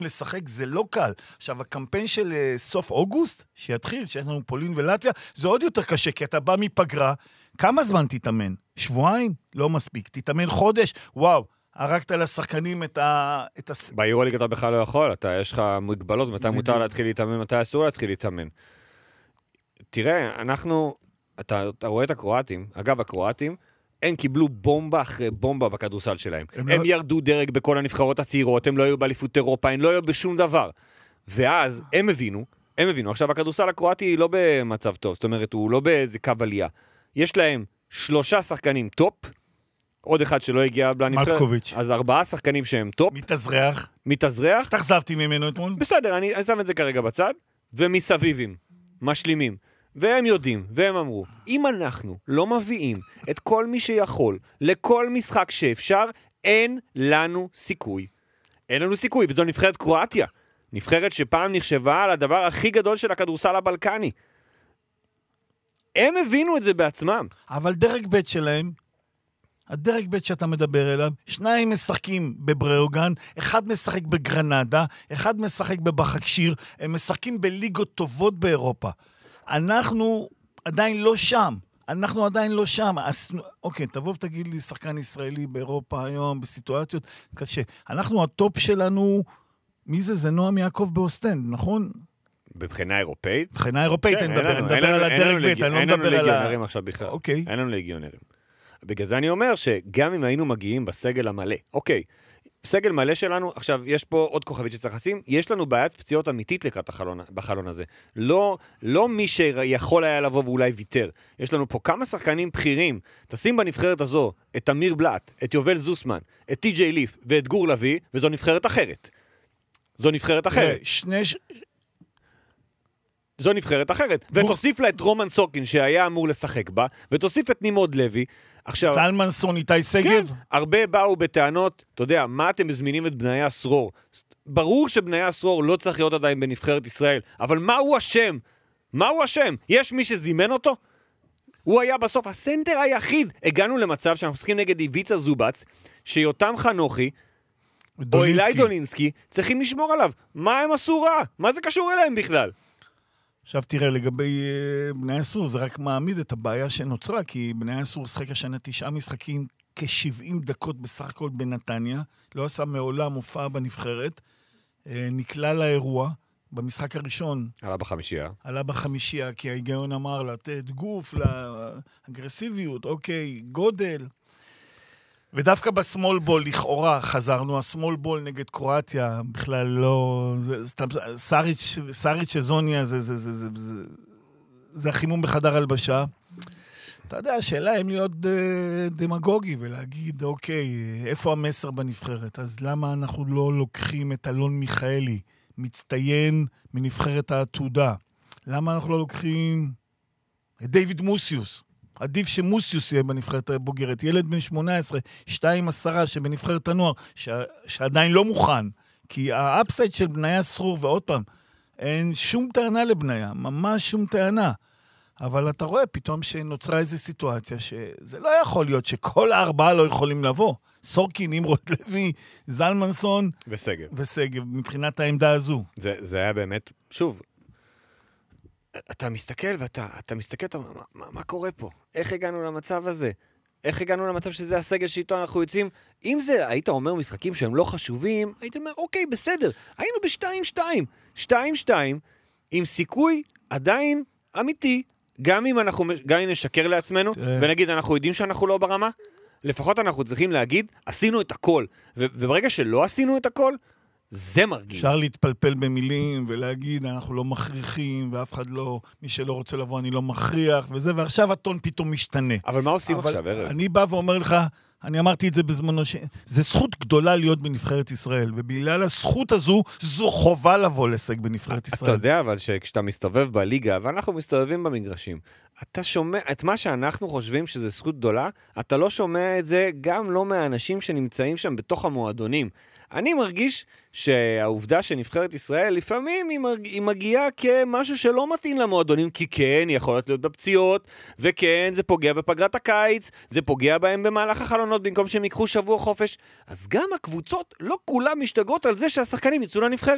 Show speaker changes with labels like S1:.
S1: לשחק זה לא קל. עכשיו, הקמפיין של סוף אוגוסט, שיתחיל, שיש לנו פולין ולטביה, זה עוד יותר קשה, כי אתה בא מפגרה, כמה זמן תתאמן? שבועיים? לא מספיק. תתאמן חודש? וואו, הרגת לשחקנים את
S2: ביורוליג אתה בכלל לא יכול, יש לך מגבלות, מתי מותר להתחיל להתאמן, מתי אסור להתחיל להתאמן. תראה, אתה רואה את הקרואטים, אגב, הקרואטים, הם קיבלו בומבה אחרי בומבה בכדורסל שלהם. הם ירדו דרג בכל הנבחרות הצעירות, הם לא היו באליפות אירופה, הם לא היו בשום דבר. ואז הם הבינו, עכשיו הכדורסל הקרואטי היא לא במצב טוב, זאת אומרת, הוא לא באיזה קו עלייה. יש להם 3 שחקנים טופ, עוד אחד שלא הגיע לנבחרת.
S1: מלקוביץ'.
S2: אז 4 שחקנים שהם טופ. מתאזרח.
S1: תחזבתי ממנו אתמול.
S2: בסדר, אני שם את זה כרגע בצד, ומסביבים, משלימים. והם יודעים, והם אמרו, אם אנחנו לא מביאים את כל מי שיכול לכל משחק שאפשר, אין לנו סיכוי. אין לנו סיכוי, וזו נבחרת קרואטיה. נבחרת שפעם נחשבה על הדבר הכי גדול של הכדורסל הבלקני. הם הבינו את זה בעצמם.
S1: אבל דרג ב' שלהם, הדרג ב' שאתה מדבר אליו, 2 משחקים בבריאוגן, 1 משחק בגרנדה, 1 משחק בבחקשיר, הם משחקים בליגות טובות באירופה. אנחנו עדיין לא שם. אוקיי, תבוא ותגיד לי, שחקן ישראלי באירופה היום, בסיטואציות קשה. אנחנו, הטופ שלנו, מי זה? זה נועם יעקב באוסטנד, נכון?
S2: בבחינה אירופאית?
S1: בבחינה אירופאית, אני מדבר על הדרג ב', אני לא מדבר על
S2: אין לנו לגיונרים עכשיו בכלל.
S1: אוקיי.
S2: אין לנו לגיונרים. בגלל זה אני אומר שגם אם היינו מגיעים בסגל המלא, אוקיי, בסגל מלא שלנו, עכשיו יש פה עוד כוכבית שצריך לשים, יש לנו בעיית פציעות אמיתית לקראת בחלון הזה. לא מי שיכול היה לבוא ואולי ויתר. יש לנו פה כמה שחקנים בכירים. תשים בנבחרת הזו את אמיר בלט, את יובל זוסמן, את טי.ג'יי ליף ואת גור לוי, וזו נבחרת אחרת. זו נבחרת אחרת. ותוסיף לה את רומן סוקין שהיה אמור לשחק בה, ותוסיף את נימוד לוי. עכשיו,
S1: זלמנסון, איתי סגב?
S2: כן, הרבה באו בטענות, אתה יודע, מה אתם מזמינים את בניה סרור? ברור שבניה סרור לא צריך להיות עדיין בנבחרת ישראל, אבל מה הוא אשם? יש מי שזימן אותו? הוא היה בסוף הסנטר היחיד. הגענו למצב שאנחנו משחקים נגד איביצה זובץ, שיותם חנוכי, או אילי דולינסקי, צריכים לשמור עליו. מה הם עשו רע? מה זה קשור אליהם בכלל?
S1: עכשיו תראה, לגבי בני הסור, זה רק מעמיד את הבעיה שנוצרה, כי בני הסור שחק השנה 9 משחקים, כ-70 דקות בסך הכל בנתניה, לא עשה מעולם הופעה בנבחרת, נקלע לאירוע, במשחק הראשון. עלה בחמישייה, כי ההיגיון אמר לתת גוף, לאגרסיביות, אוקיי, גודל. ודווקא בסמול בול, לכאורה, חזרנו, הסמול בול נגד קרואטיה, בכלל לא, סאריץ' שזוניה, זה החימום בחדר הלבשה. אתה יודע, השאלה אם להיות דמגוגי ולהגיד, אוקיי, איפה המסר בנבחרת? אז למה אנחנו לא לוקחים את אלון מיכאלי, מצטיין מנבחרת העתודה? למה אנחנו לא לוקחים את דיוויד מוסיוס? עדיף שמוסיוס יהיה בנבחרת הבוגרת. ילד בן 18, 2-10 שבנבחרת הנוער, שעדיין לא מוכן. כי האפסייד של בניה סרור, ועוד פעם, אין שום טענה לבניה, ממש שום טענה. אבל אתה רואה פתאום שנוצרה איזו סיטואציה, שזה לא יכול להיות שכל 4 לא יכולים לבוא. סורקין, נמרוד לוי, זלמנסון וסגב, מבחינת העמדה הזו.
S2: זה היה באמת, שוב, אתה מסתכל ואתה מסתכל, מה קורה פה? איך הגענו למצב הזה? איך הגענו למצב שזה הסגל שאיתו אנחנו יוצאים? אם זה, היית אומר משחקים שהם לא חשובים, היית אומר, אוקיי, בסדר. היינו ב-2-2. 2-2, עם סיכוי עדיין אמיתי, גם אם נשקר לעצמנו, ונגיד, אנחנו יודעים שאנחנו לא ברמה, לפחות אנחנו צריכים להגיד, עשינו את הכל. וברגע שלא עשינו את הכל, זה מרגיש.
S1: אפשר להתפלפל במילים ולהגיד, אנחנו לא מכריחים, ואף אחד לא, מי שלא רוצה לבוא, אני לא מכריח, וזה, ועכשיו הטון פתאום משתנה.
S2: אבל מה עושים עכשיו, ארז?
S1: אני בא ואומר לך, אני אמרתי את זה בזמנו, זה זכות גדולה להיות בנבחרת ישראל, ובגלל הזכות הזו, זו חובה לבוא לשחק בנבחרת ישראל.
S2: אתה יודע, אבל שכשאתה מסתובב בליגה, ואנחנו מסתובבים במגרשים, אתה שומע, את מה שאנחנו חושבים שזה זכות גדולה, אתה לא שומע את זה גם לא מהאנשים שנמצאים שם בתוך המועדונים. אני מרגיש שהעובדה שנבחרת ישראל, לפעמים היא מגיעה כמשהו שלא מתאים למועדונים, כי כן, היא יכולת להיות בפציעות, וכן, זה פוגע בפגרת הקיץ, זה פוגע בהם במהלך החלונות, במקום שהם יקחו שבוע חופש. אז גם הקבוצות לא כולם משתגעות על זה שהשחקנים יצאו לנבחרת.